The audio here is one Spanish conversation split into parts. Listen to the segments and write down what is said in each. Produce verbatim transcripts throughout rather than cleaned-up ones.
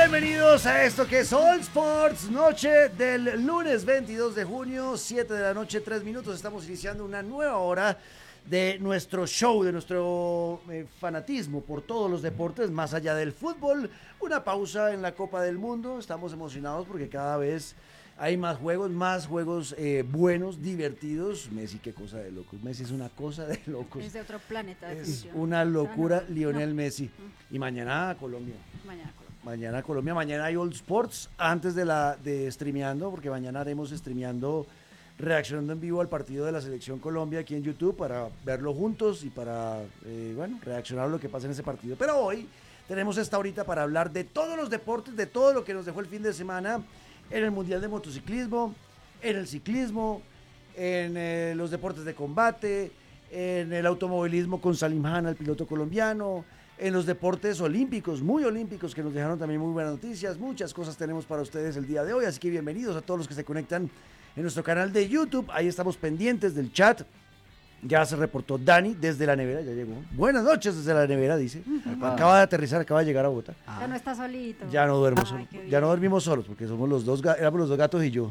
Bienvenidos a esto que es All Sports, noche del lunes veintidós de junio, siete de la noche, tres minutos. Estamos iniciando una nueva hora de nuestro show, de nuestro eh, fanatismo por todos los deportes, más allá del fútbol. Una pausa en la Copa del Mundo. Estamos emocionados porque cada vez hay más juegos, más juegos eh, buenos, divertidos. Messi, qué cosa de locos. Messi es una cosa de locos. Es de otro planeta. Es una locura, no, no, Lionel no. Messi. Y mañana Colombia. Mañana Colombia. Mañana Colombia, mañana hay All Sports antes de la de streameando, porque mañana haremos streameando, reaccionando en vivo al partido de la Selección Colombia aquí en YouTube para verlo juntos y para, eh, bueno, reaccionar a lo que pasa en ese partido. Pero hoy tenemos esta horita para hablar de todos los deportes, de todo lo que nos dejó el fin de semana en el Mundial de Motociclismo, en el ciclismo, en eh, los deportes de combate, en el automovilismo con Salim Hanna, el piloto colombiano, en los deportes olímpicos, muy olímpicos, que nos dejaron también muy buenas noticias. Muchas cosas tenemos para ustedes el día de hoy, así que bienvenidos a todos los que se conectan en nuestro canal de YouTube. Ahí estamos pendientes del chat. Ya se reportó Dani desde la nevera, ya llegó. Buenas noches desde la nevera, dice. Acaba de aterrizar, acaba de llegar a Bogotá. Ah. Ya no está solito. Ya no duermo Ay, solo. qué bien. Ya no dormimos solos, porque somos los dos, ga- éramos los dos gatos y yo.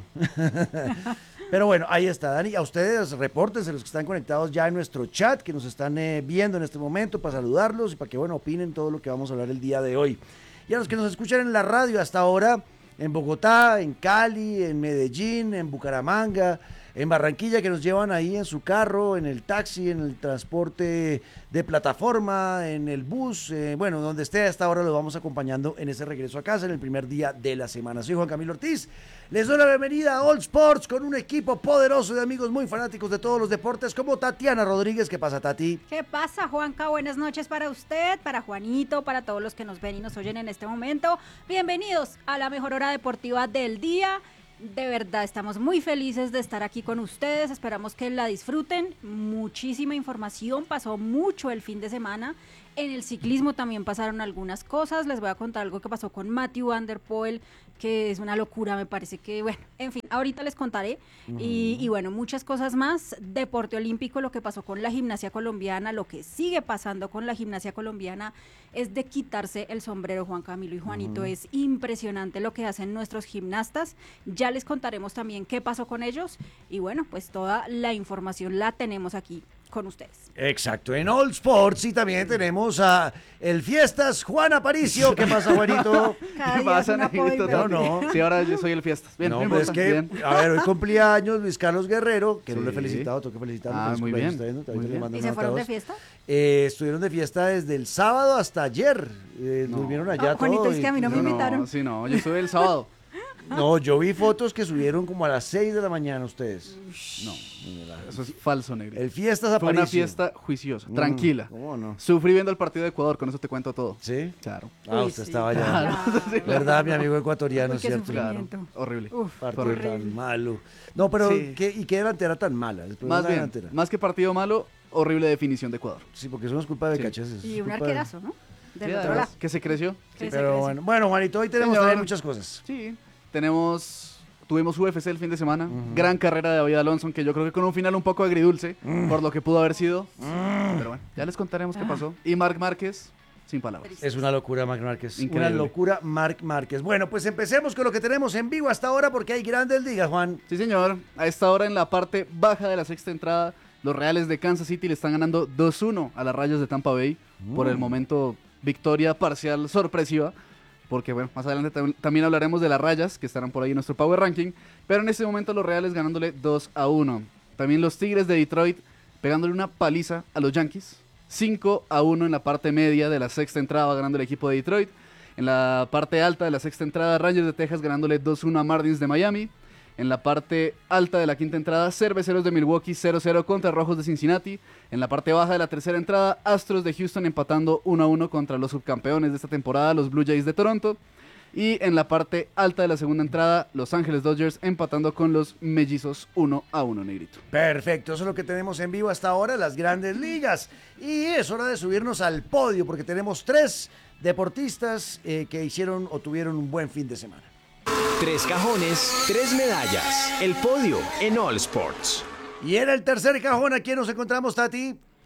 Pero bueno, ahí está, Dani. A ustedes, repórtense los que están conectados ya en nuestro chat, que nos están eh, viendo en este momento, para saludarlos y para que, bueno, opinen todo lo que vamos a hablar el día de hoy. Y a los que nos escuchan en la radio hasta ahora, en Bogotá, en Cali, en Medellín, en Bucaramanga, en Barranquilla, que nos llevan ahí en su carro, en el taxi, en el transporte de plataforma, en el bus, eh, bueno, donde esté hasta ahora lo vamos acompañando en ese regreso a casa en el primer día de la semana. Soy Juan Camilo Ortiz, les doy la bienvenida a All Sports con un equipo poderoso de amigos muy fanáticos de todos los deportes como Tatiana Rodríguez. ¿Qué pasa, Tati? ¿Qué pasa, Juanca? Buenas noches para usted, para Juanito, para todos los que nos ven y nos oyen en este momento. Bienvenidos a la mejor hora deportiva del día. De verdad, estamos muy felices de estar aquí con ustedes, esperamos que la disfruten, muchísima información, pasó mucho el fin de semana, en el ciclismo también pasaron algunas cosas, les voy a contar algo que pasó con Matthew Van Der Poel, que es una locura, me parece que, bueno, en fin, ahorita les contaré, uh-huh. y, y bueno, muchas cosas más, deporte olímpico, lo que pasó con la gimnasia colombiana, lo que sigue pasando con la gimnasia colombiana es de quitarse el sombrero, Juan Camilo y Juanito, uh-huh. Es impresionante lo que hacen nuestros gimnastas, ya les contaremos también qué pasó con ellos, y bueno, pues toda la información la tenemos aquí con ustedes. Exacto, en All Sports y también tenemos a el Fiestas Juan Aparicio. ¿Qué pasa, Juanito? Cada ¿Qué día pasa, es una negrito? polla. No, no. Sí, ahora yo soy el Fiestas. Bien, no, bien, pues es Bota, que, bien. a ver, hoy cumplía años Luis Carlos Guerrero, que no lo he Sí. felicitado, tengo que felicitarlo. Ah, feliz muy cumpleaños, bien, ¿está viendo? muy Ahorita le bien. mando ¿Y un se fueron de altavoz. fiesta? Eh, estuvieron de fiesta desde el sábado hasta ayer. Eh, No. Durmieron allá Ah, Juanito, todo es y- que a mí no me No, invitaron. no, sí, no, yo estuve el sábado. No, yo vi fotos que subieron como a las seis de la mañana ustedes. No, eso es falso, negrito. El Fiestas Fue Aparicio. una fiesta juiciosa, Mm, tranquila. ¿Cómo no? Sufrí viendo el partido de Ecuador, con eso te cuento todo. ¿Sí? Claro. Ah, Uy, usted sí, estaba allá. claro. ¿Verdad, mi amigo ecuatoriano, Uy, qué cierto? sufrimiento. Claro, horrible. Uf, Partido horrible. tan malo. No, pero Sí. ¿qué, ¿y qué delantera tan mala? El problema Más es la bien, delantera. más que partido malo, horrible definición de Ecuador. Sí, porque eso no es culpa de Sí. Caches. eso es y un culpa de- arquerazo, ¿no? Del Sí, otro además, lado. que se creció. Que se Pero crece. bueno, bueno, Juanito, hoy tenemos Señor. también muchas cosas. Sí, tenemos, tuvimos U F C el fin de semana, Ujú. gran carrera de David Alonso, que yo creo que con un final un poco agridulce, Mm. por lo que pudo haber sido, Mm. pero bueno, ya les contaremos qué Ah. pasó. Y Marc Márquez, sin palabras. Triste. Es una locura, Marc Márquez. Increíble. Una locura, Marc Márquez. Bueno, pues empecemos con lo que tenemos en vivo hasta ahora, porque hay grandes ligas, Juan. Sí, señor, a esta hora en la parte baja de la sexta entrada, los Reales de Kansas City le están ganando dos uno a las Rayas de Tampa Bay, por el Mm. momento victoria parcial sorpresiva, porque bueno, más adelante tam- también hablaremos de las Rayas, que estarán por ahí en nuestro Power Ranking, pero en este momento los Reales ganándole dos a uno. También los Tigres de Detroit pegándole una paliza a los Yankees, cinco a uno en la parte media de la sexta entrada, va ganando el equipo de Detroit. En la parte alta de la sexta entrada, Rangers de Texas ganándole dos uno a Marlins de Miami. En la parte alta de la quinta entrada, Cerveceros de Milwaukee cero cero contra Rojos de Cincinnati. En la parte baja de la tercera entrada, Astros de Houston empatando uno a uno contra los subcampeones de esta temporada, los Blue Jays de Toronto. Y en la parte alta de la segunda entrada, Los Ángeles Dodgers empatando con los Mellizos uno a uno, negrito. Perfecto, eso es lo que tenemos en vivo hasta ahora, las grandes ligas. Y es hora de subirnos al podio, porque tenemos tres deportistas eh, que hicieron o tuvieron un buen fin de semana. Tres cajones, tres medallas. El podio en All Sports. Y en el tercer cajón, ¿a quién nos encontramos, Tati?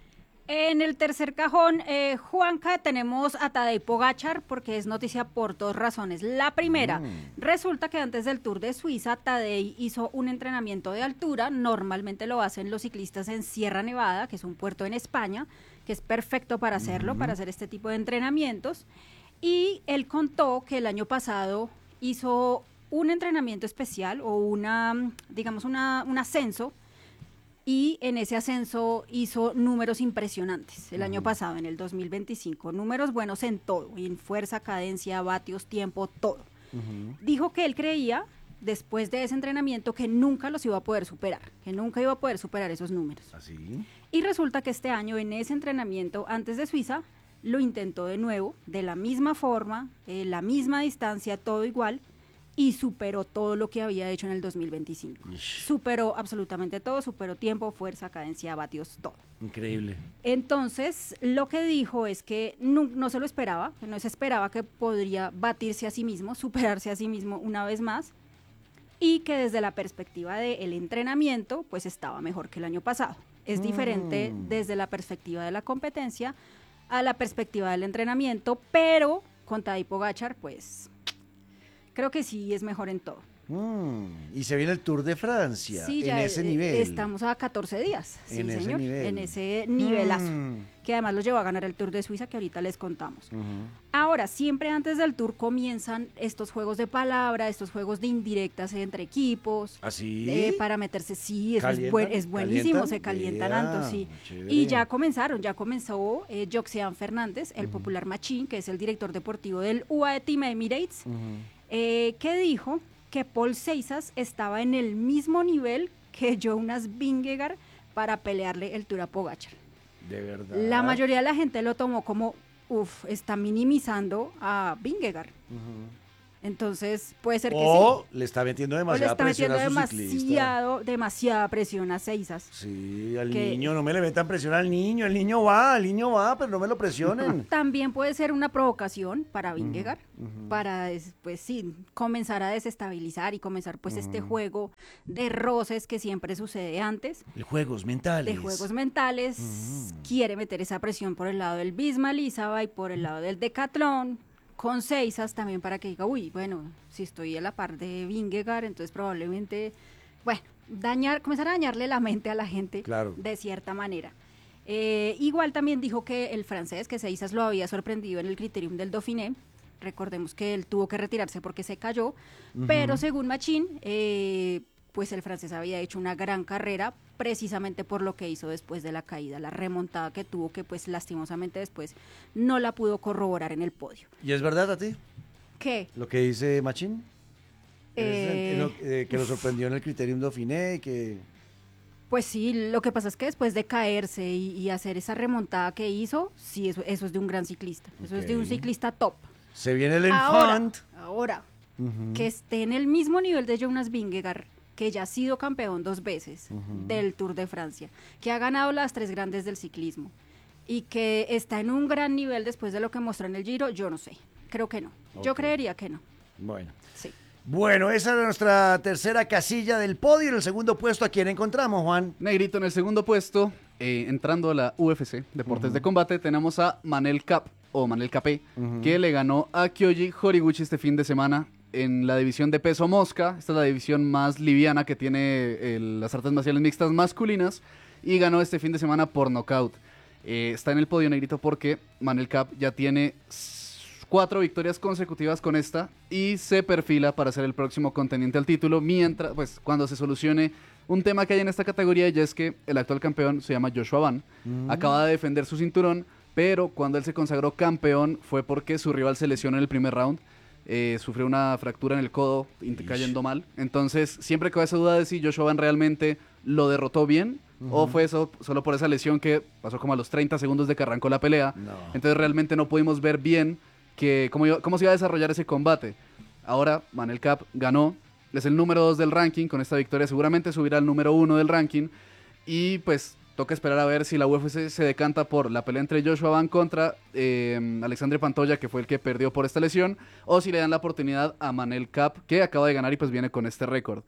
En el tercer cajón, eh, Juanca, tenemos a Tadej Pogačar, porque es noticia por dos razones. La primera, mm. resulta que antes del Tour de Suiza, Tadej hizo un entrenamiento de altura. Normalmente lo hacen los ciclistas en Sierra Nevada, que es un puerto en España, que es perfecto para hacerlo, mm. para hacer este tipo de entrenamientos. Y él contó que el año pasado hizo un entrenamiento especial o una, digamos, una, un ascenso, y en ese ascenso hizo números impresionantes el uh-huh. año pasado, en el dos mil veinticinco, números buenos en todo, en fuerza, cadencia, vatios, tiempo, todo. Uh-huh. Dijo que él creía, después de ese entrenamiento, que nunca los iba a poder superar, que nunca iba a poder superar esos números. ¿Así? Y resulta que este año, en ese entrenamiento antes de Suiza, lo intentó de nuevo, de la misma forma, eh, la misma distancia, todo igual, y superó todo lo que había hecho en el dos mil veinticinco. Ish. Superó absolutamente todo, superó tiempo, fuerza, cadencia, vatios, todo. Increíble. Entonces, lo que dijo es que no, no se lo esperaba, que no se esperaba que podría batirse a sí mismo, superarse a sí mismo una vez más, y que desde la perspectiva del entrenamiento, pues estaba mejor que el año pasado. Es mm. diferente desde la perspectiva de la competencia a la perspectiva del entrenamiento, pero con Tadej Pogačar, pues creo que sí es mejor en todo. Mm, y se viene el Tour de Francia, sí, en ya ese nivel. Estamos a catorce días, sí, en señor, ese nivel. en ese nivelazo, mm. que además lo llevó a ganar el Tour de Suiza, que ahorita les contamos. Uh-huh. Ahora, siempre antes del Tour comienzan estos juegos de palabra, estos juegos de indirectas entre equipos. ¿Así? Eh, para meterse, sí, eso es, buen, es buenísimo, ¿Calientan? Se calientan tanto, sí. Chévere. Y ya comenzaron, ya comenzó eh, Joxean Fernández, el uh-huh. popular Machín, que es el director deportivo del U A E Team Emirates, uh-huh. eh, que dijo que Paul Seisas estaba en el mismo nivel que Jonas Vingegaard para pelearle el Tour a Pogačar. De verdad. La mayoría de la gente lo tomó como, uff, está minimizando a Vingegaard. Uh-huh. Entonces, puede ser que o sí. le está metiendo demasiada o le está presión metiendo a su demasiado, ciclista. demasiada presión a Seisas. Sí, al que... niño, no me le metan presión al niño, el niño va, el niño va, pero no me lo presionen. También puede ser una provocación para Vingegaard, uh-huh. para, pues sí, comenzar a desestabilizar y comenzar pues uh-huh. este juego de roces que siempre sucede antes. De juegos mentales. De juegos mentales, uh-huh. quiere meter esa presión por el lado del Bisma Lizaba y por el lado del Decathlon, con Seisas también para que diga, uy, bueno, si estoy a la par de Vingegaard, entonces probablemente, bueno, dañar, comenzar a dañarle la mente a la gente, claro. de cierta manera. Eh, igual también dijo que el francés, que Seisas lo había sorprendido en el Criterium del Dauphiné, recordemos que él tuvo que retirarse porque se cayó, uh-huh. pero según Machín, eh, pues el francés había hecho una gran carrera precisamente por lo que hizo después de la caída, la remontada que tuvo, que pues lastimosamente después no la pudo corroborar en el podio. ¿Y es verdad a ti? ¿Qué? Lo que dice Machín, eh, lo, eh, que lo sorprendió en el Criterium Dauphiné, que... Pues sí, lo que pasa es que después de caerse y, y hacer esa remontada que hizo, sí, eso, eso es de un gran ciclista, eso okay. es de un ciclista top. Se viene el Ahora, Enfant. ahora uh-huh. que esté en el mismo nivel de Jonas Vingegaard, que ya ha sido campeón dos veces uh-huh. del Tour de Francia, que ha ganado las tres grandes del ciclismo y que está en un gran nivel después de lo que mostró en el Giro, yo no sé, creo que no, okay. yo creería que no. Bueno. Sí. Bueno, esa es nuestra tercera casilla del podio. En el segundo puesto, ¿a quién encontramos, Juan? Negrito, en el segundo puesto, eh, entrando a la U F C, Deportes uh-huh. de Combate, tenemos a Manel Kape, o Manel Kape, uh-huh. que le ganó a Kyoji Horiguchi este fin de semana en la división de peso mosca. Esta es la división más liviana que tiene el, las artes marciales mixtas masculinas, y ganó este fin de semana por nocaut. Eh, está en el podio, Negrito, porque Manel Kape ya tiene cuatro victorias consecutivas con esta y se perfila para ser el próximo contendiente al título, mientras, pues, cuando se solucione un tema que hay en esta categoría, ya es que el actual campeón se llama Joshua Van, mm. acaba de defender su cinturón, pero cuando él se consagró campeón fue porque su rival se lesionó en el primer round. Eh, sufrió una fractura en el codo, Ish. cayendo mal. Entonces, siempre quedó esa duda de si Joshua Van realmente lo derrotó bien uh-huh. o fue eso solo por esa lesión que pasó como a los treinta segundos de que arrancó la pelea. No. Entonces, realmente no pudimos ver bien que cómo, iba, cómo se iba a desarrollar ese combate. Ahora, Manel Kape ganó, es el número dos del ranking. Con esta victoria seguramente subirá al número uno del ranking. Y pues toca esperar a ver si la U F C se decanta por la pelea entre Joshua Van contra eh, Alexandre Pantoja, que fue el que perdió por esta lesión, o si le dan la oportunidad a Manel Kape, que acaba de ganar y pues viene con este récord.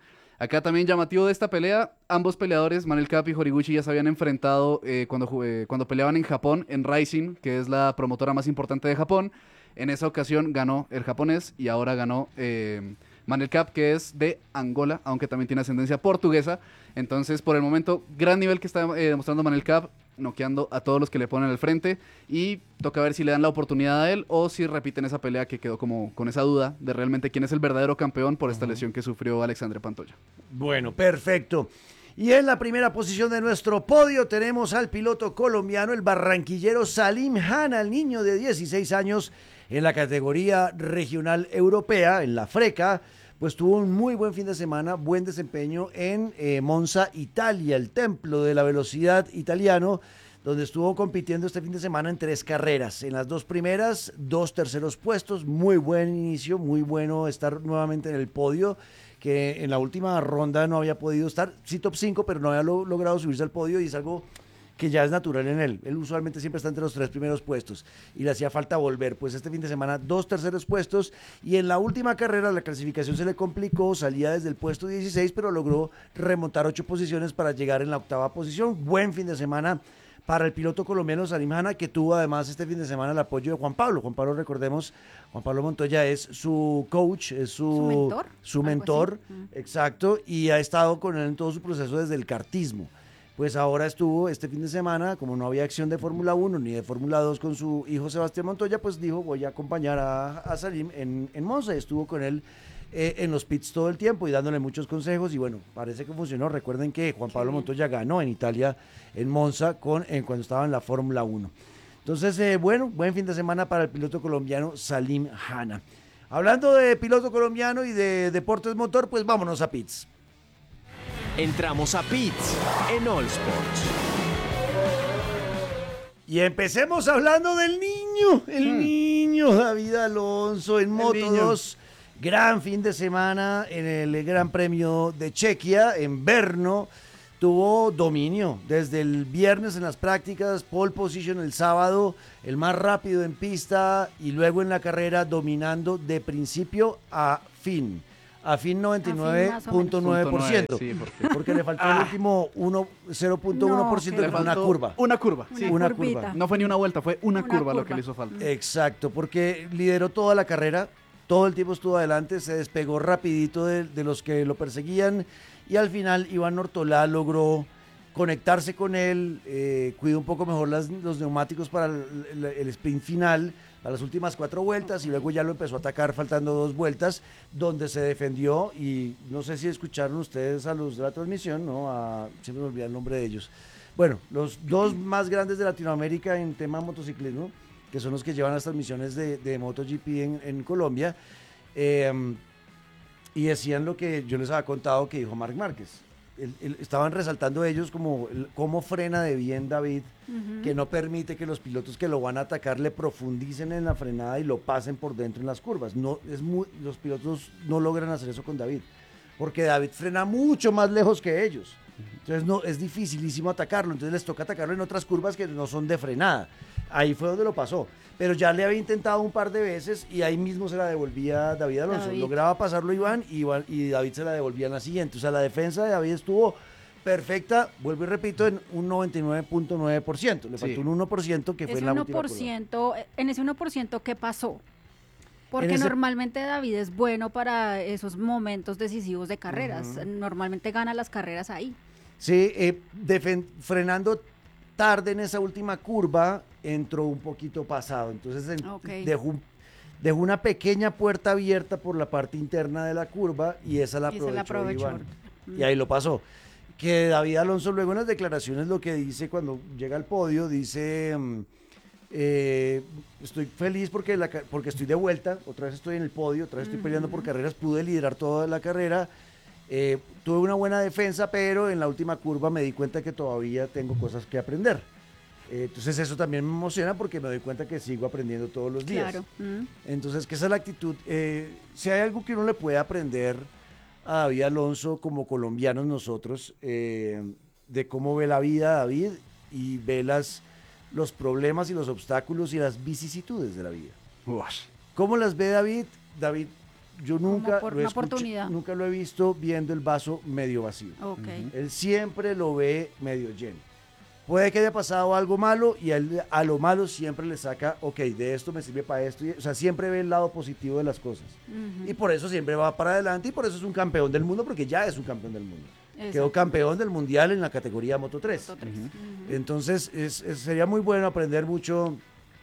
Acá también llamativo de esta pelea, ambos peleadores, Manel Kape y Horiguchi, ya se habían enfrentado eh, cuando, jugué- cuando peleaban en Japón, en Rising, que es la promotora más importante de Japón. En esa ocasión ganó el japonés y ahora ganó eh, Manel Kape, que es de Angola, aunque también tiene ascendencia portuguesa. Entonces, por el momento, gran nivel que está eh, demostrando Manel Kape, noqueando a todos los que le ponen al frente, y toca ver si le dan la oportunidad a él o si repiten esa pelea que quedó como con esa duda de realmente quién es el verdadero campeón por esta lesión que sufrió Alexandre Pantoja. Bueno, perfecto. Y en la primera posición de nuestro podio tenemos al piloto colombiano, el barranquillero Salim Hanna, el niño de dieciséis años en la categoría regional europea, en la FRECA. Pues tuvo un muy buen fin de semana, buen desempeño en eh, Monza, Italia, el templo de la velocidad italiano, donde estuvo compitiendo este fin de semana en tres carreras. En las dos primeras, dos terceros puestos, muy buen inicio, muy bueno estar nuevamente en el podio, que en la última ronda no había podido estar, sí top cinco, pero no había lo, logrado subirse al podio y es algo que ya es natural en él. Él usualmente siempre está entre los tres primeros puestos y le hacía falta volver. Pues este fin de semana, dos terceros puestos y en la última carrera la clasificación se le complicó, salía desde el puesto dieciséis, pero logró remontar ocho posiciones para llegar en la octava posición. Buen fin de semana para el piloto colombiano Salim Hanna, que tuvo además este fin de semana el apoyo de Juan Pablo. Juan Pablo, recordemos, Juan Pablo Montoya es su coach, es su, ¿Su mentor? su mentor, Mm. exacto, y ha estado con él en todo su proceso desde el kartismo. Pues ahora estuvo este fin de semana, como no había acción de Fórmula uno ni de Fórmula dos con su hijo Sebastián Montoya, pues dijo, voy a acompañar a, a Salim en, en Monza. Estuvo con él eh, en los pits todo el tiempo y dándole muchos consejos y bueno, parece que funcionó. Recuerden que Juan Pablo Montoya ganó en Italia, en Monza, con, en, cuando estaba en la Fórmula uno. Entonces, eh, bueno, buen fin de semana para el piloto colombiano Salim Hanna. Hablando de piloto colombiano y de deportes motor, pues vámonos a pits. Entramos a pits en All Sports. Y empecemos hablando del niño, el Hmm. niño David Alonso en Moto niño. dos. Gran fin de semana en el Gran Premio de Chequia, en Brno. Tuvo dominio desde el viernes en las prácticas, pole position el sábado, el más rápido en pista y luego en la carrera dominando de principio a fin. A fin noventa y nueve punto nueve por ciento. Sí, porque Porque le faltó el último uno- cero punto uno por ciento No, que que fue una faltó curva. Una curva, Una sí. Una curvita. curva. No fue ni una vuelta, fue una, Una curva, lo curva. que le hizo falta. Exacto, porque lideró toda la carrera, todo el tiempo estuvo adelante, se despegó rapidito de, de los que lo perseguían y al final Iván Ortolá logró conectarse con él, eh, cuidó un poco mejor las- los neumáticos para el, el- el sprint final, para las últimas cuatro vueltas y luego ya lo empezó a atacar faltando dos vueltas, donde se defendió y no sé si escucharon ustedes a los de la transmisión, ¿no? A, siempre me olvida el nombre de ellos. Bueno, los dos más grandes de Latinoamérica en tema motociclismo, que son los que llevan las transmisiones de, de MotoGP en, en Colombia, eh, y decían lo que yo les había contado que dijo Marc Márquez. El- el- estaban resaltando ellos como el- cómo frena de bien David, Ujú. que no permite que los pilotos que lo van a atacar le profundicen en la frenada y lo pasen por dentro en las curvas. No, es muy, los pilotos no logran hacer eso con David, porque David frena mucho más lejos que ellos. Entonces no, es dificilísimo atacarlo, entonces les toca atacarlo en otras curvas que no son de frenada. Ahí fue donde lo pasó, pero ya le había intentado un par de veces y ahí mismo se la devolvía David Alonso. David. Lograba pasarlo Iván y, Iván y David se la devolvía en la siguiente. O sea, la defensa de David estuvo perfecta, vuelvo y repito, en un noventa y nueve punto nueve por ciento. Le Sí. faltó un uno por ciento que fue Ese en la uno última por curva. ciento, en ese uno por ciento, ¿qué pasó? Porque ese- normalmente David es bueno para esos momentos decisivos de carreras. Ujú. Normalmente gana las carreras ahí. Sí, eh, defen- frenando tarde en esa última curva, entró un poquito pasado. Entonces en- Ok. dejó, un- dejó una pequeña puerta abierta por la parte interna de la curva y esa la Y se aprovechó, la aprovechó. Iván. Mm. Y ahí lo pasó. Que David Alonso luego en las declaraciones lo que dice cuando llega al podio, dice, mm, eh, estoy feliz porque, la ca- porque estoy de vuelta, otra vez estoy en el podio, otra vez estoy peleando por Ujú. carreras, pude liderar toda la carrera, eh, tuve una buena defensa, pero en la última curva me di cuenta que todavía tengo cosas que aprender. Eh, entonces eso también me emociona porque me doy cuenta que sigo aprendiendo todos los días. Claro. Mm. Entonces, que esa es la actitud. Eh, si hay algo que uno le puede aprender a David Alonso como colombianos nosotros, eh, de cómo ve la vida David y ve las, los problemas y los obstáculos y las vicisitudes de la vida. Uash. ¿Cómo las ve David? David yo nunca, por lo he una escucha- oportunidad. nunca lo he visto viendo el vaso medio vacío. Ok. Él siempre lo ve medio lleno. Puede que haya pasado algo malo y a, él- a lo malo siempre le saca, ok, de esto me sirve para esto. y- o sea, siempre ve el lado positivo de las cosas. Ujú. Y por eso siempre va para adelante y por eso es un campeón del mundo, porque ya es un campeón del mundo. Exacto. Quedó campeón del mundial en la categoría Moto tres. Moto tres. Ujú. Entonces, es- es- sería muy bueno aprender mucho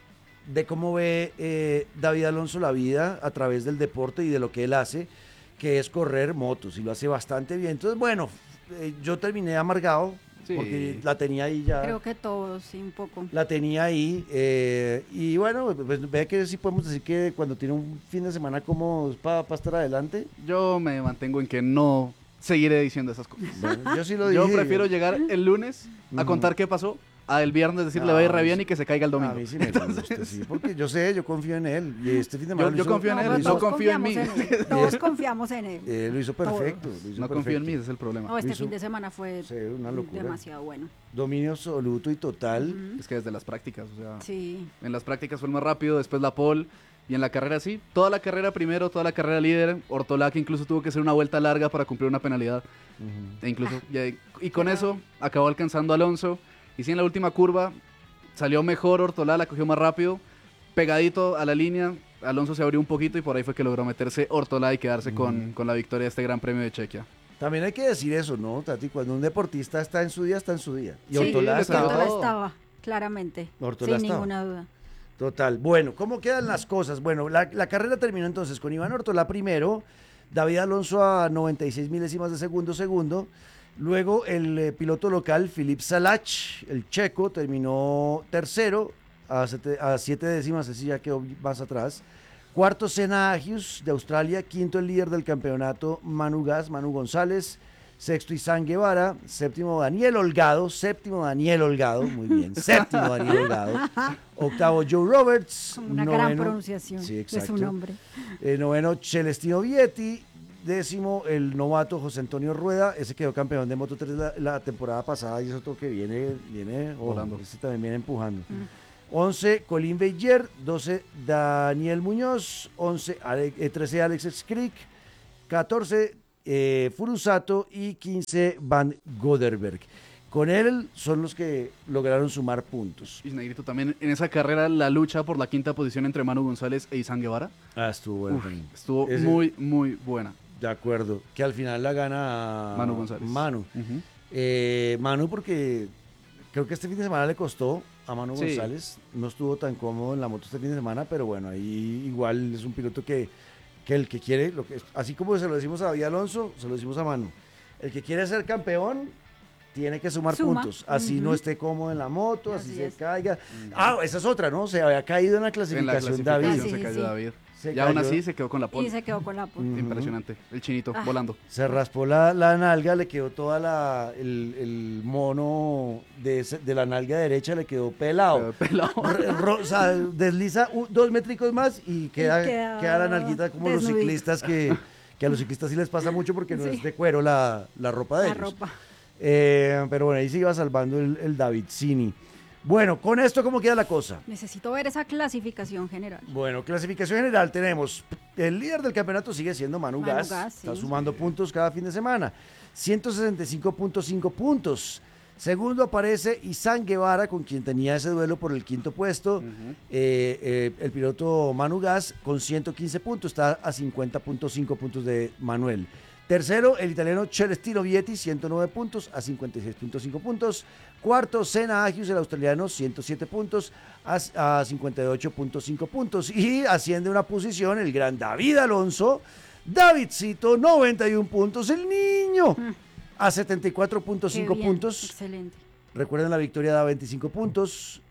de cómo ve eh, David Alonso la vida a través del deporte y de lo que él hace, que es correr motos, y lo hace bastante bien. Entonces, bueno, eh, yo terminé amargado, Sí. porque la tenía ahí ya. Creo que todos, sí, un poco. La tenía ahí, eh, y bueno, pues ve que sí podemos decir que cuando tiene un fin de semana como para estar adelante. Yo me mantengo en que no seguiré diciendo esas cosas. Bueno, yo sí lo dije. Yo prefiero llegar el lunes a Ujú. contar qué pasó, a el viernes decirle No, va a ir re a mí bien sí- y que se caiga el domingo. A mí sí me gusta, sí, porque yo sé, yo confío en él. Y este fin de semana Yo- lo yo hizo- confío en No, él, pero no todos confío en confiamos mí. él. Todos confiamos en él. Eh, lo hizo perfecto. lo hizo No confío en mí, perfecto. ese es el problema. No, este hizo- fin de semana fue sí, una locura. demasiado bueno. Dominio absoluto y total. Ujú. Es que desde las prácticas, o sea, Sí. en las prácticas fue el más rápido, después la pole, y en la carrera sí, toda la carrera primero, toda la carrera líder, Ortolá que incluso tuvo que hacer una vuelta larga para cumplir una penalidad, Ujú. e incluso, y, y con eso acabó alcanzando a Alonso, y sí en la última curva salió mejor Ortolá, la cogió más rápido, pegadito a la línea, Alonso se abrió un poquito y por ahí fue que logró meterse Ortolá y quedarse con, con la victoria de este Gran Premio de Chequia. También hay que decir eso, ¿no, Tati? Cuando un deportista está en su día, está en su día. Y Sí, Ortolá le estaba- salió Ortolá todo. estaba, claramente. Ortolá sin estaba. ninguna duda. Total. Bueno, ¿cómo quedan las cosas? Bueno, la, la carrera terminó entonces con Iván Ortolá primero, David Alonso a noventa y seis milésimas de segundo, segundo. Luego el eh, piloto local, Filip Salach, el checo, terminó tercero a, sete- a siete décimas, así ya quedó más atrás. Cuarto, Senna Agius de Australia. Quinto, el líder del campeonato, Manu Gas, Manu González. Sexto, Izán Guevara. Séptimo, Daniel Holgado. Séptimo, Daniel Holgado. Muy bien. Séptimo, Daniel Holgado. Octavo, Joe Roberts. Con una gran Noveno- pronunciación Sí, de exacto. su nombre. Eh, noveno, Celestino Vietti. Décimo, el novato José Antonio Rueda. Ese quedó campeón de Moto tres la, la temporada pasada y es otro que viene, viene oh, Volando. ese también viene empujando. Mm. once, Colin Beyer. doce, Daniel Muñoz. once, Ale- eh, trece, Alex Skrik. catorce, eh, Furusato. Y quince, Van Goderberg. Con él son los que lograron sumar puntos. Y Negrito, también en esa carrera la lucha por la quinta posición entre Manu González e Izán Guevara Ah, estuvo bueno. uf, también. estuvo Ese- muy, muy buena. De acuerdo. Que al final la gana Manu González. Manu. Ujú. Eh, Manu, porque creo que este fin de semana le costó a Manu Sí. González. No estuvo tan cómodo en la moto este fin de semana, pero bueno, ahí igual es un piloto que, que el que quiere, lo que, así como se lo decimos a David Alonso, se lo decimos a Manu. El que quiere ser campeón tiene que sumar Suma. puntos. Así Ujú. no esté cómodo en la moto, así, Así se es. caiga. Ah, esa es otra, ¿no? Se había caído en la En la clasificación, clasificación David. Sí, se cayó sí. David. Se y aún cayó. así se quedó con la pole. Y se quedó con la pole. Ujú. Impresionante. El chinito Ah. volando. Se raspó la, la nalga, le quedó toda la, el, el mono de, ese- de la nalga derecha, le quedó pelado. Pelado. R- ro- o sea, desliza u- dos métricos más y queda, queda queda la nalguita como los desnudito. ciclistas, que, que a los ciclistas sí les pasa mucho porque no Sí. es de cuero la, la ropa de La ellos. ropa. Eh, pero bueno, ahí se iba salvando el, el David Cini. Bueno, con esto, ¿cómo queda la cosa? Necesito ver esa clasificación general. Bueno, clasificación general tenemos, el líder del campeonato sigue siendo Manu, Manu Gas, Gas, está sí. sumando puntos cada fin de semana, ciento sesenta y cinco punto cinco puntos. Segundo aparece Izán Guevara, con quien tenía ese duelo por el quinto puesto. Ujú. Eh, eh, el piloto Manu Gas con ciento quince puntos, está a cincuenta punto cinco puntos de Manuel. Tercero, el italiano Celestino Vietti, ciento nueve puntos a cincuenta y seis punto cinco puntos. Cuarto, Senna Agius, el australiano, ciento siete puntos a, a cincuenta y ocho punto cinco puntos. Y asciende una posición el gran David Alonso, Davidcito, noventa y uno puntos, el niño, a setenta y cuatro punto Qué cinco bien, puntos. Excelente. Recuerden, la victoria da veinticinco puntos.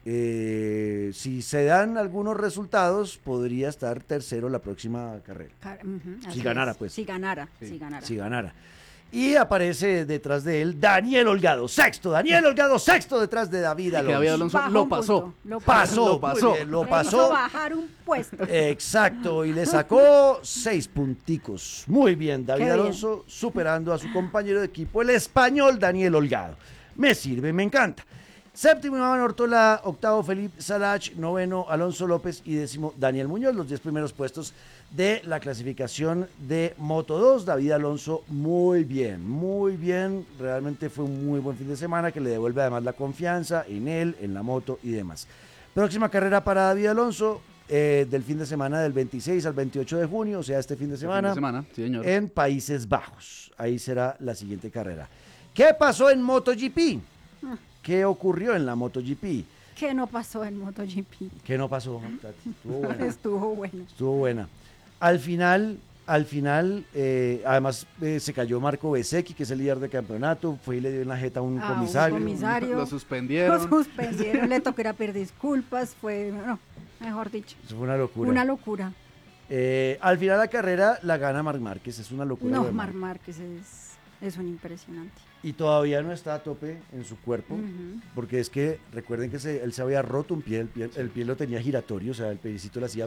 Eh, si se dan algunos resultados, podría estar tercero la próxima carrera, Car- ujú, así Si ganara, es. pues. Si ganara, Sí. si ganara. si ganara. Y aparece detrás de él Daniel Holgado, sexto. Daniel Holgado, sexto detrás de David Que Alonso. David Alonso Bajó lo un pasó. punto, lo Pasó, Lo muy pasó. bien, lo Le pasó. hizo bajar un puesto. Exacto, y le sacó seis punticos. Muy bien, David Qué bien. Alonso superando a su compañero de equipo, el español Daniel Holgado. Me sirve, me encanta. Séptimo Iván Ortola, octavo Felipe Salach, noveno Alonso López y décimo Daniel Muñoz, los diez primeros puestos de la clasificación de Moto dos. David Alonso muy bien, muy bien, realmente fue un muy buen fin de semana que le devuelve además la confianza en él, en la moto y demás. Próxima carrera para David Alonso eh, del fin de semana del veintiséis al veintiocho de junio, o sea, este fin de semana, Fin de semana, sí, señor. en Países Bajos. Ahí será la siguiente carrera. ¿Qué pasó en MotoGP? ¿Qué ocurrió en la MotoGP? ¿Qué no pasó en MotoGP? ¿Qué no pasó, Tati? Estuvo buena. Estuvo bueno. Estuvo buena. Al final, al final, eh, además eh, se cayó Marco Bezzecchi, que es el líder de campeonato, fue y le dio en la jeta a un A un comisario. comisario. Lo suspendieron. Lo suspendieron, le tocó ir a pedir disculpas, fue, no, mejor dicho, Eso fue una locura. una locura. Eh, al final la carrera la gana Marc Márquez, es una locura. No, de Marc Márquez es, es un impresionante. Y todavía no está a tope en su cuerpo, Ujú. porque es que recuerden que se- él se había roto un pie, el pie, el pie lo tenía giratorio, o sea, el pedicito lo hacía,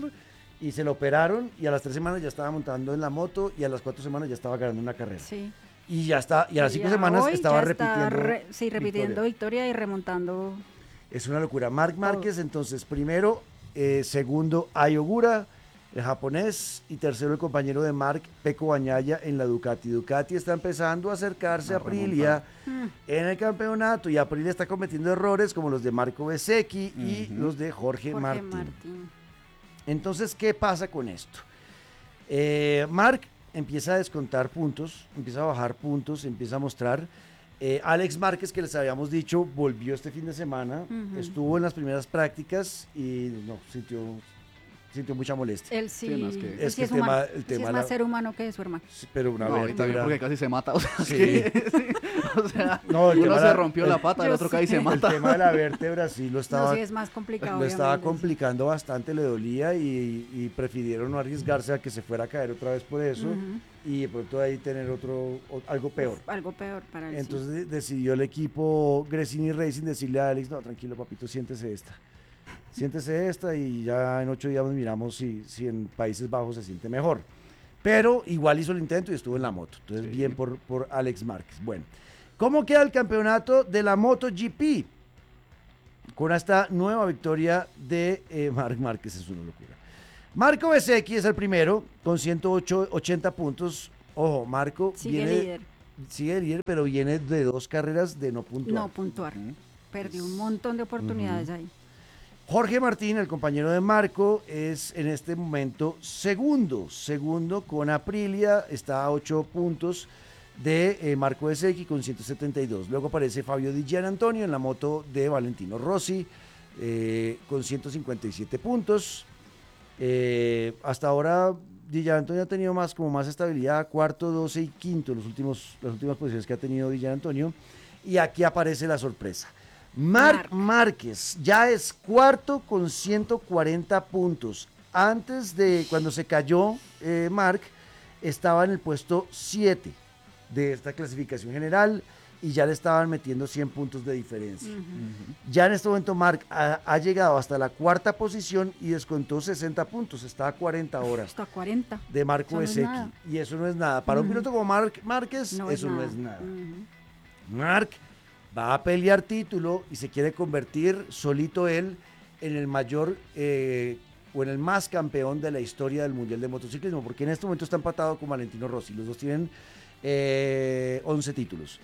y se lo operaron y a las tres semanas ya estaba montando en la moto y a las cuatro semanas ya estaba ganando una carrera. Sí. Y ya está, y a las cinco Ya semanas hoy estaba ya está repitiendo. re- sí, repitiendo victoria. victoria y remontando. Es una locura. Marc Márquez, entonces, primero, eh, segundo, Ai Ogura, el japonés, y tercero, el compañero de Marc, Pecco Bagnaia, en la Ducati. Ducati está empezando a acercarse a Aprilia en el campeonato, y Aprilia está cometiendo errores como los de Marco Bezzecchi y Ujú. los de Jorge, Jorge Martín. Martín. Entonces, ¿qué pasa con esto? Eh, Marc empieza a descontar puntos, empieza a bajar puntos, empieza a mostrar. Eh, Alex Márquez, que les habíamos dicho, volvió este fin de semana, Ujú. estuvo en las primeras prácticas y no, sintió, sintió mucha molestia. Él sí, Sí, no, es que- él Es sí que es el tema- humano. el Sí tema es la- más ser humano que su hermano. Sí, pero una No, y también vértebra- porque casi se mata. O sea, es Sí. que- sí, o sea, No, el uno tema se la- rompió el- la pata, el Yo otro cae y sé. se El mata. tema de la vértebra sí lo estaba, No, sí es más complicado. lo estaba obviamente, sí. complicando bastante, le dolía y, y prefirieron no arriesgarse a que se fuera a caer otra vez por eso Ujú. y de pronto ahí tener otro, o- algo peor. Uf, algo peor para él. sí. Entonces de- decidió el equipo Gresini Racing decirle a Alex, no, tranquilo papito, siéntese esta. Siéntese esta y ya en ocho días nos miramos si, si en Países Bajos se siente mejor. Pero igual hizo el intento y estuvo en la moto. Entonces Sí. bien por, por Alex Márquez. Bueno, ¿cómo queda el campeonato de la MotoGP? Con esta nueva victoria de eh, Marc Márquez, es una locura. Marco Bezzecchi es el primero con ciento ochenta puntos. Ojo, Marco Sigue viene, líder, sigue líder, pero viene de dos carreras de no puntuar. no puntuar. Perdió un montón de oportunidades ahí. Jorge Martín, el compañero de Marco, es en este momento segundo, segundo con Aprilia, está a ocho puntos de eh, Marco Bezzecchi con ciento setenta y dos. Luego aparece Fabio Di Gianantonio en la moto de Valentino Rossi eh, con ciento cincuenta y siete puntos. Eh, hasta ahora Di Gianantonio ha tenido más, como más estabilidad, cuarto, doce y quinto, los últimos, las últimas posiciones que ha tenido Di Gianantonio. Y aquí aparece la sorpresa. Marc Marc. Márquez ya es cuarto con ciento cuarenta puntos. Antes de cuando se cayó eh, Marc, estaba en el puesto siete de esta clasificación general y ya le estaban metiendo cien puntos de diferencia. Ya en este momento Marc ha, ha llegado hasta la cuarta posición y descontó sesenta puntos, está a cuarenta horas Hasta cuarenta. de Marco Eso no es Bezzecchi. nada. Y eso no es nada. Para un Ujú. piloto como Marc Márquez, No eso es no nada. es nada. Ujú. Marc va a pelear título y se quiere convertir solito él en el mayor eh, o en el más campeón de la historia del Mundial de Motociclismo, porque en este momento está empatado con Valentino Rossi. Los dos tienen eh, once títulos.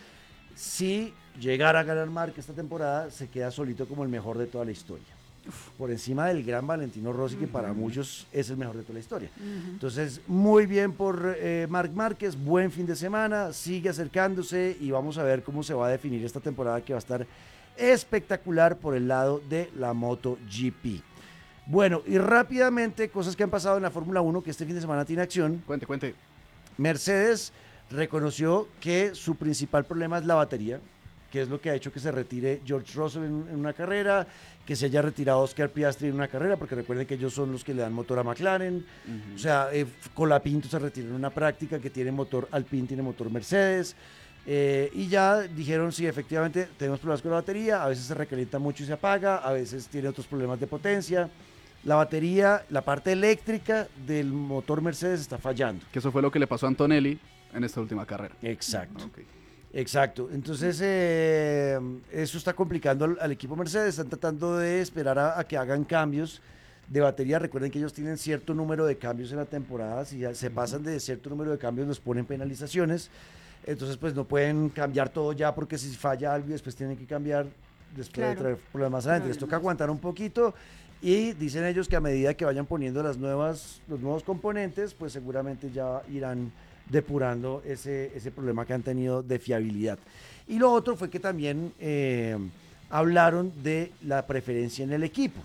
Si llegara a ganar Marc esta temporada, se queda solito como el mejor de toda la historia. Por encima del gran Valentino Rossi, que para muchos es el mejor de toda la historia. Entonces, muy bien por eh, Marc Márquez, buen fin de semana, sigue acercándose y vamos a ver cómo se va a definir esta temporada que va a estar espectacular por el lado de la MotoGP. Bueno, y rápidamente, cosas que han pasado en la Fórmula uno, que este fin de semana tiene acción. Cuente, cuente. Mercedes reconoció que su principal problema es la batería, que es lo que ha hecho que se retire George Russell en, en una carrera, que se haya retirado Oscar Piastri en una carrera, porque recuerden que ellos son los que le dan motor a McLaren. O sea, eh, Colapinto se retiró en una práctica que tiene motor Alpine, tiene motor Mercedes. Eh, y ya dijeron, sí, efectivamente, tenemos problemas con la batería, a veces se recalienta mucho y se apaga, a veces tiene otros problemas de potencia. La batería, la parte eléctrica del motor Mercedes está fallando. Que eso fue lo que le pasó a Antonelli en esta última carrera. Exacto. Ok. Exacto, entonces eh, eso está complicando al, al equipo Mercedes, están tratando de esperar a, a que hagan cambios de batería. Recuerden que ellos tienen cierto número de cambios en la temporada, si ya se pasan de cierto número de cambios nos ponen penalizaciones, entonces pues no pueden cambiar todo ya porque si falla algo y después tienen que cambiar, después Claro. de traer problemas adelante, les toca aguantar un poquito y dicen ellos que a medida que vayan poniendo las nuevas, los nuevos componentes, pues seguramente ya irán depurando ese, ese problema que han tenido de fiabilidad. Y lo otro fue que también eh, hablaron de la preferencia en el equipo,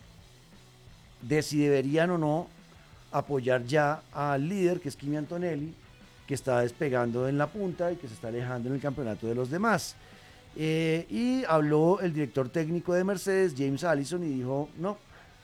de si deberían o no apoyar ya al líder, que es Kimi Antonelli, que está despegando en la punta y que se está alejando en el campeonato de los demás. Eh, y habló el director técnico de Mercedes, James Allison, y dijo, no,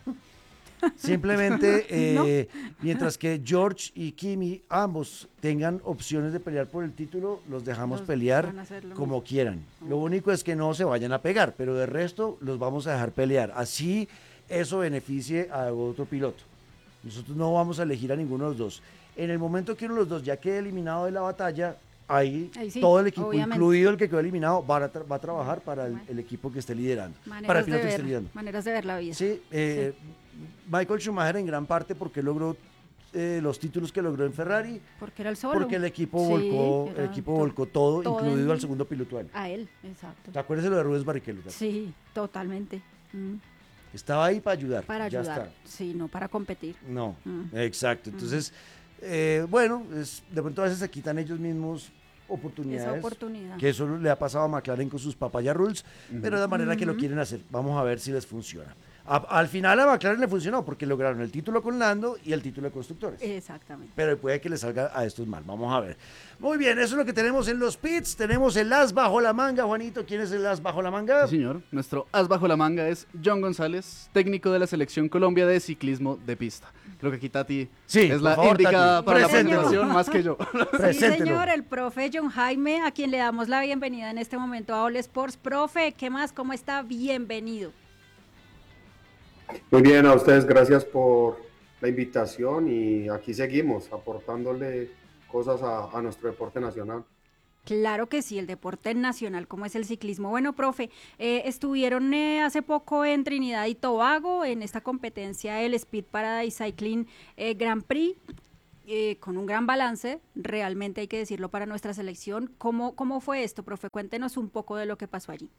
simplemente eh, mientras que George y Kimi ambos tengan opciones de pelear por el título, los dejamos Los pelear van a hacer lo como mismo. quieran. Lo único es que no se vayan a pegar, pero de resto los vamos a dejar pelear. Así eso beneficie a otro piloto. Nosotros no vamos a elegir a ninguno de los dos. En el momento que uno de los dos ya quede eliminado de la batalla, ahí, Ahí sí, todo el equipo, obviamente. incluido el que quedó eliminado, va a, tra- va a trabajar para el, Bueno. el equipo que esté liderando. Maneras Para el de piloto que esté ver, liderando. maneras de ver la vida. Sí, eh, Michael Schumacher en gran parte porque logró eh, los títulos que logró en Ferrari, Porque era el solo. porque el equipo Sí, volcó, el era equipo to- volcó todo, todo incluido en- al segundo piloto a él. A él, exacto. ¿Te acuerdas de lo de Rubens Barrichello? Sí, totalmente. Mm, Estaba ahí para ayudar. Para ya ayudar. está. Sí, no para competir. No, Mm. exacto. Entonces, eh, bueno, es- de pronto a veces se quitan ellos mismos oportunidades. Esa oportunidad. Que eso le ha pasado a McLaren con sus papaya rules, pero de la manera que lo quieren hacer. Vamos a ver si les funciona. A- al final a McLaren le funcionó porque lograron el título con Lando y el título de constructores. Exactamente. Pero puede que le salga a estos mal. Vamos a ver. Muy bien, eso es lo que tenemos en los pits. Tenemos el as bajo la manga, Juanito. ¿Quién es el as bajo la manga? Sí, señor. Nuestro as bajo la manga es John González, técnico de la Selección Colombia de ciclismo de pista. Creo que aquí Tati Sí, es por la favor, indicada Tati, para la preséntelo. presentación más que yo. Sí, Preséntelo. señor, el profe John Jaime, a quien le damos la bienvenida en este momento a All Sports. Profe, ¿qué más? ¿Cómo está? Bienvenido. Muy bien, a ustedes gracias por la invitación y aquí seguimos aportándole cosas a, a nuestro deporte nacional. Claro que sí, el deporte nacional como es el ciclismo. Bueno, profe, eh, estuvieron eh, hace poco en Trinidad y Tobago en esta competencia el Speed Paradise Cycling eh, Grand Prix. Eh, con un gran balance, realmente hay que decirlo para nuestra selección. ¿Cómo, cómo fue esto, profe? Cuéntenos un poco de lo que pasó allí.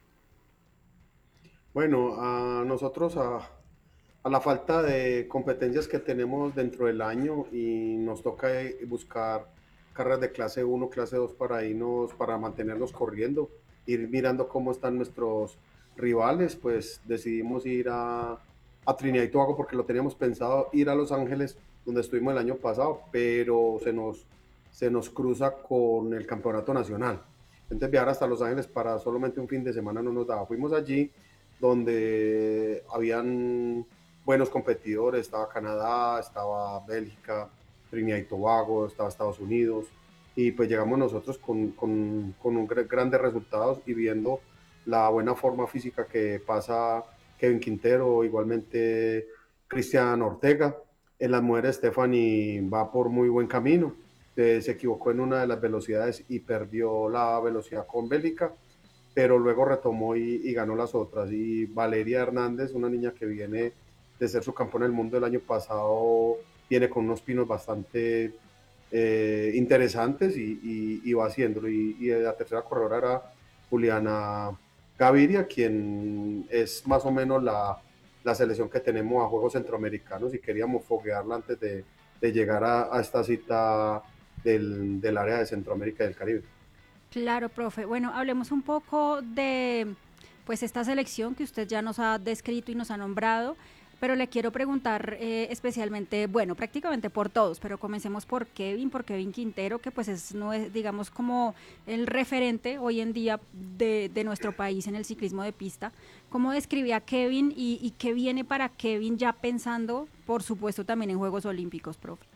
Bueno, a nosotros a, a la falta de competencias que tenemos dentro del año y nos toca eh, buscar carreras de clase uno, clase dos para irnos, para mantenernos corriendo, ir mirando cómo están nuestros rivales, pues decidimos ir a, a Trinidad y Tobago porque lo teníamos pensado ir a Los Ángeles, donde estuvimos el año pasado, pero se nos, se nos cruza con el campeonato nacional. Entonces viajar hasta Los Ángeles para solamente un fin de semana no nos daba. Fuimos allí donde habían buenos competidores, estaba Canadá, estaba Bélgica, Trinidad y Tobago, estaba Estados Unidos, y pues llegamos nosotros con, con, con un grandes resultados y viendo la buena forma física que pasa Kevin Quintero, igualmente Cristian Ortega. En las mujeres Stephanie va por muy buen camino, eh, se equivocó en una de las velocidades y perdió la velocidad con Bélgica, pero luego retomó y, y ganó las otras. Y Valeria Hernández, una niña que viene de ser subcampeona del mundo el año pasado, viene con unos pinos bastante eh, interesantes y, y, y va haciéndolo. Y, y la tercera corredora era Juliana Gaviria, quien es más o menos la, la selección que tenemos a Juegos Centroamericanos y queríamos foguearla antes de, de llegar a, a esta cita del, del área de Centroamérica y del Caribe. Claro, profe. Bueno, hablemos un poco de pues esta selección que usted ya nos ha descrito y nos ha nombrado, pero le quiero preguntar eh, especialmente, bueno, prácticamente por todos, pero comencemos por Kevin, por Kevin Quintero, que pues es, no es, digamos, como el referente hoy en día de, de nuestro país en el ciclismo de pista. ¿Cómo describía a Kevin y, y qué viene para Kevin ya pensando, por supuesto, también en Juegos Olímpicos, profe?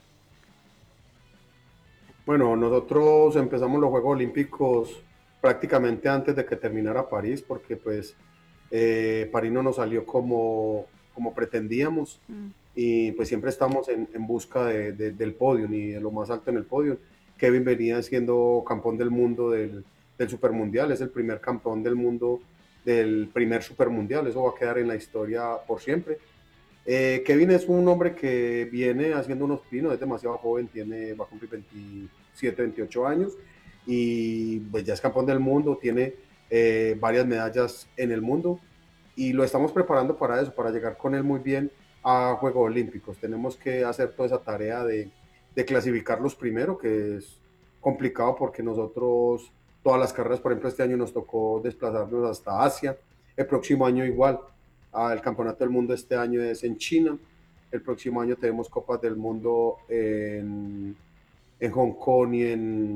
Bueno, nosotros empezamos los Juegos Olímpicos prácticamente antes de que terminara París, porque pues eh, París no nos salió como, como pretendíamos mm. y pues siempre estamos en, en busca de, de, del podio y de lo más alto en el podio. Kevin venía siendo campeón del mundo del, del Supermundial, es el primer campeón del mundo del primer Supermundial, eso va a quedar en la historia por siempre. Eh, Kevin es un hombre que viene haciendo unos pinos, es demasiado joven, tiene, va a cumplir veintisiete, veintiocho años y pues ya es campeón del mundo, tiene eh, varias medallas en el mundo y lo estamos preparando para eso, para llegar con él muy bien a Juegos Olímpicos. Tenemos que hacer toda esa tarea de, de clasificarlos primero, que es complicado porque nosotros, todas las carreras, por ejemplo, este año nos tocó desplazarnos hasta Asia, el próximo año igual. Ah, el campeonato del mundo este año es en China, el próximo año tenemos Copas del Mundo en, en Hong Kong y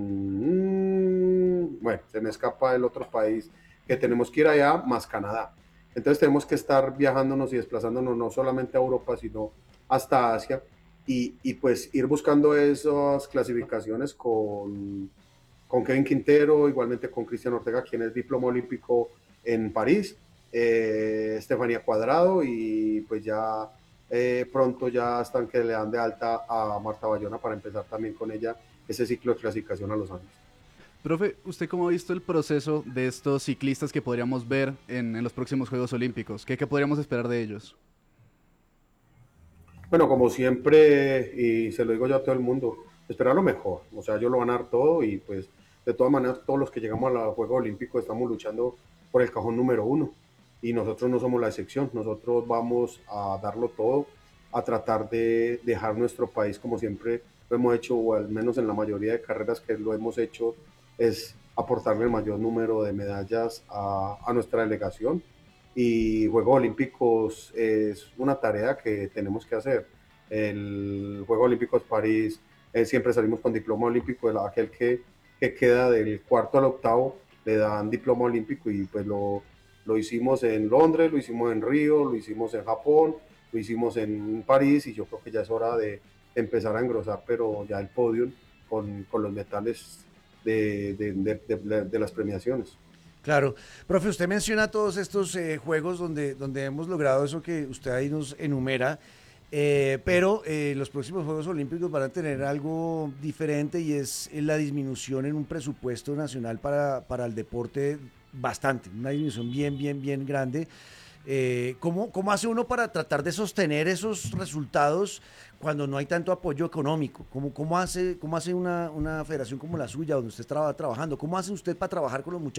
en... Bueno, se me escapa el otro país que tenemos que ir allá, más Canadá. Entonces tenemos que estar viajándonos y desplazándonos no solamente a Europa, sino hasta Asia y, y pues ir buscando esas clasificaciones con, con Kevin Quintero, igualmente con Cristian Ortega, quien es diploma olímpico en París, eh, Estefanía Cuadrado y pues ya eh, pronto ya están que le dan de alta a Marta Bayona para empezar también con ella ese ciclo de clasificación a los años. Profe, ¿usted cómo ha visto el proceso de estos ciclistas que podríamos ver en, en los próximos Juegos Olímpicos? ¿Qué, qué podríamos esperar de ellos? Bueno, como siempre, y se lo digo yo a todo el mundo, esperar lo mejor. O sea, ellos lo van a dar todo y pues de todas maneras todos los que llegamos a los Juegos Olímpicos estamos luchando por el cajón número uno y nosotros no somos la excepción. Nosotros vamos a darlo todo, a tratar de dejar nuestro país como siempre lo hemos hecho, o al menos en la mayoría de carreras que lo hemos hecho, es aportarle el mayor número de medallas a, a nuestra delegación. Y Juegos Olímpicos es una tarea que tenemos que hacer. El Juegos Olímpicos París, eh, siempre salimos con diploma olímpico, el, aquel que, que queda del cuarto al octavo le dan diploma olímpico y pues lo, lo hicimos en Londres, lo hicimos en Río, lo hicimos en Japón, lo hicimos en París y yo creo que ya es hora de, de empezar a engrosar, pero ya el podio con, con los metales de, de, de, de, de las premiaciones. Claro. Profe, usted menciona todos estos eh, juegos donde, donde hemos logrado eso que usted ahí nos enumera, eh, pero eh, los próximos Juegos Olímpicos van a tener algo diferente y es la disminución en un presupuesto nacional para, para el deporte bastante, una disminución bien, bien, bien grande. Eh, ¿cómo, ¿Cómo hace uno para tratar de sostener esos resultados cuando no hay tanto apoyo económico? ¿Cómo, cómo hace, cómo hace una, una federación como la suya, donde usted estaba trabajando? ¿Cómo hace usted para trabajar con los muchachos?